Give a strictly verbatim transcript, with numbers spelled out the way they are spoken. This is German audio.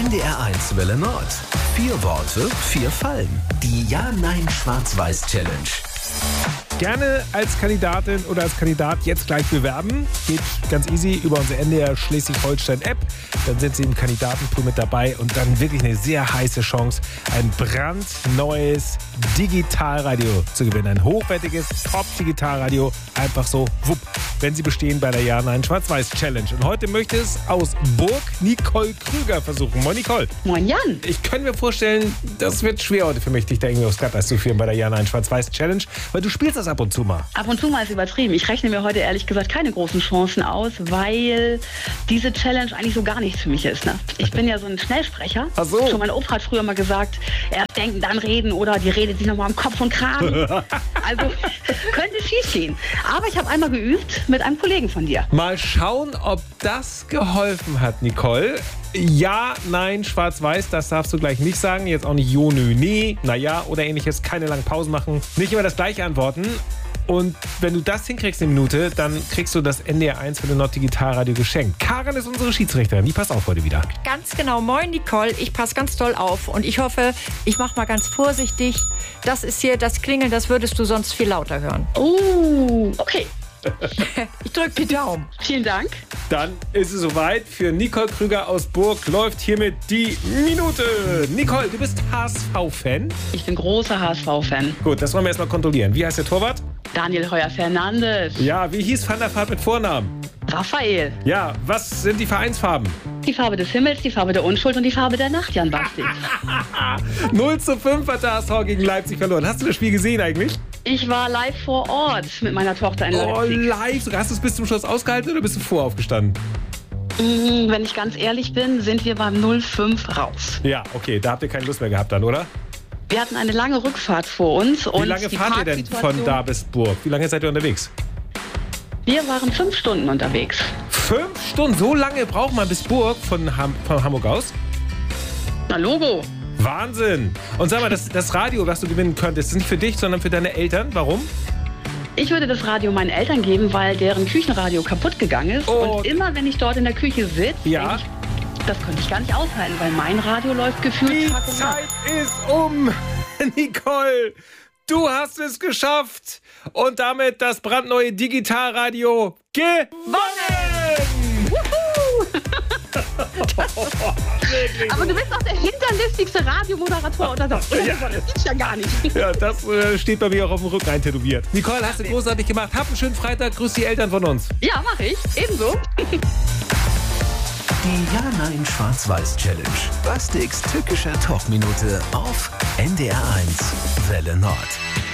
N D R eins Welle Nord. Vier Worte, vier Fallen. Die Ja-Nein-Schwarz-Weiß-Challenge. Gerne als Kandidatin oder als Kandidat jetzt gleich bewerben. Geht ganz easy über unsere N D R Schleswig-Holstein-App. Dann sind Sie im Kandidatenpool mit dabei und dann wirklich eine sehr heiße Chance, ein brandneues Digitalradio zu gewinnen. Ein hochwertiges Top-Digitalradio. Einfach so, wupp, wenn Sie bestehen bei der Ja-Nein-Schwarz-Weiß-Challenge. Und heute möchte es aus Burg Nicole Krüger versuchen. Moin Nicole. Moin Jan. Ich könnte mir vorstellen, das wird schwer heute für mich, dich da irgendwie aufs Glatteis zu führen bei der Ja-Nein-Schwarz-Weiß-Challenge, weil du spielst das ab und zu mal. Ab und zu mal ist übertrieben. Ich rechne mir heute ehrlich gesagt keine großen Chancen aus, weil diese Challenge eigentlich so gar nichts für mich ist. Ne? Ich bin ja so ein Schnellsprecher. Ach so. Schon mein Opa hat früher mal gesagt, erst denken, dann reden oder die redet sich nochmal am Kopf und Kragen. Also könnte schief gehen. Aber ich habe einmal geübt mit einem Kollegen von dir. Mal schauen, ob das geholfen hat, Nicole. Ja, nein, schwarz-weiß, das darfst du gleich nicht sagen. Jetzt auch nicht jo, nö, nee, naja oder ähnliches. Keine langen Pausen machen. Nicht immer das gleiche antworten. Und wenn du das hinkriegst in eine Minute, dann kriegst du das N D R eins für den Nord Digitalradio geschenkt. Karin ist unsere Schiedsrichterin. Die passt auf heute wieder. Ganz genau. Moin, Nicole. Ich passe ganz toll auf. Und ich hoffe, ich mache mal ganz vorsichtig. Das ist hier das Klingeln, das würdest du sonst viel lauter hören. Oh, okay. Ich drücke die Daumen. Vielen Dank. Dann ist es soweit. Für Nicole Krüger aus Burg läuft hiermit die Minute. Nicole, du bist H S V-Fan? Ich bin großer H S V-Fan. Gut, das wollen wir erstmal kontrollieren. Wie heißt der Torwart? Daniel Heuer-Fernandes. Ja, wie hieß Van der Vaart mit Vornamen? Raphael. Ja, was sind die Vereinsfarben? Die Farbe des Himmels, die Farbe der Unschuld und die Farbe der Nacht, Jan Basti. null zu fünf hat der H S V gegen Leipzig verloren. Hast du das Spiel gesehen eigentlich? Ich war live vor Ort mit meiner Tochter in Oh, Leipzig. live. Hast du es bis zum Schluss ausgehalten oder bist du voraufgestanden? Mm, Wenn ich ganz ehrlich bin, sind wir beim null fünf raus. Ja, okay, da habt ihr keine Lust mehr gehabt dann, oder? Wir hatten eine lange Rückfahrt vor uns. Wie und lange die fahrt ihr denn von da bis Burg? Wie lange seid ihr unterwegs? Wir waren fünf Stunden unterwegs. Fünf Stunden? So lange braucht man bis Burg von, Ham von Hamburg aus? Na Logo. Wahnsinn! Und sag mal, das, das Radio, was du gewinnen könntest, ist nicht für dich, sondern für deine Eltern. Warum? Ich würde das Radio meinen Eltern geben, weil deren Küchenradio kaputt gegangen ist. Oh. Und immer, wenn ich dort in der Küche sitze, Ja. denke ich, das könnte ich gar nicht aushalten, weil mein Radio läuft gefühlt Die Tag und Nacht. Zeit ist um! Nicole, du hast es geschafft! Und damit das brandneue Digitalradio gewonnen! Aber du bist doch der hinterlistigste Radiomoderator oder so. Oder so. Das gibt's ja gar nicht. Ja, das äh, steht bei mir auch auf dem Rücken eintätowiert. Nicole, hast du großartig gemacht. Hab einen schönen Freitag. Grüß die Eltern von uns. Ja, mache ich. Ebenso. Die Ja-Nein-Schwarz-Weiß-Challenge. Bastiks tückischer Talkminute auf N D R eins Welle Nord.